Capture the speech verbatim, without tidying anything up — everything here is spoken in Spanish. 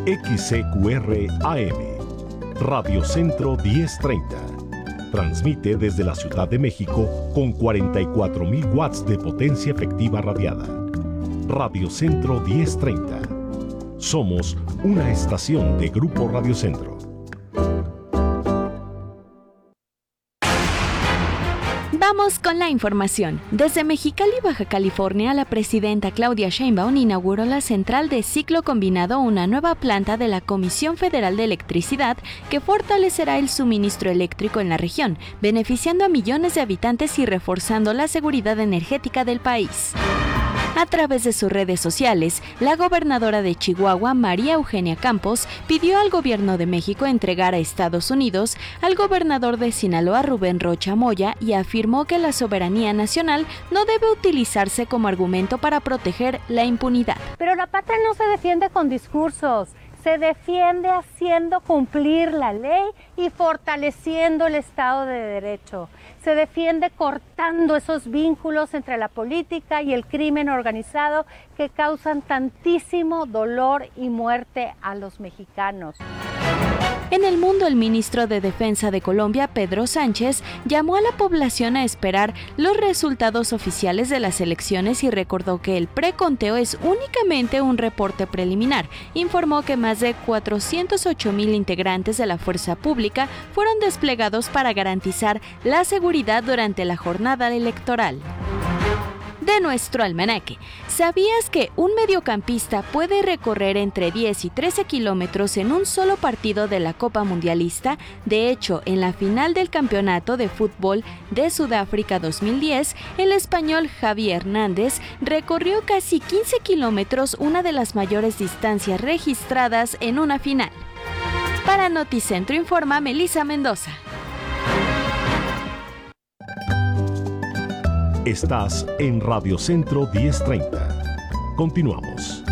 X C Q R A M, Radio Centro diez treinta. Transmite desde la Ciudad de México con cuarenta y cuatro mil watts de potencia efectiva radiada. Radio Centro diez treinta. Somos una estación de Grupo Radio Centro. Vamos con la información. Desde Mexicali, Baja California, la presidenta Claudia Sheinbaum inauguró la central de ciclo combinado, una nueva planta de la Comisión Federal de Electricidad que fortalecerá el suministro eléctrico en la región, beneficiando a millones de habitantes y reforzando la seguridad energética del país. A través de sus redes sociales, la gobernadora de Chihuahua, María Eugenia Campos, pidió al gobierno de México entregar a Estados Unidos al gobernador de Sinaloa, Rubén Rocha Moya, y afirmó que la soberanía nacional no debe utilizarse como argumento para proteger la impunidad. Pero la patria no se defiende con discursos, se defiende haciendo cumplir la ley y fortaleciendo el Estado de Derecho. Se defiende cortando esos vínculos entre la política y el crimen organizado que causan tantísimo dolor y muerte a los mexicanos. En el mundo, el ministro de Defensa de Colombia, Pedro Sánchez, llamó a la población a esperar los resultados oficiales de las elecciones y recordó que el preconteo es únicamente un reporte preliminar. Informó que más de cuatrocientos ocho mil integrantes de la fuerza pública fueron desplegados para garantizar la seguridad durante la jornada electoral. De nuestro almanaque, ¿sabías que un mediocampista puede recorrer entre diez y trece kilómetros en un solo partido de la Copa Mundialista? De hecho, en la final del Campeonato de Fútbol de Sudáfrica dos mil diez, el español Javi Hernández recorrió casi quince kilómetros, una de las mayores distancias registradas en una final. Para Noticentro informa Melissa Mendoza. Estás en Radio Centro diez treinta. Continuamos.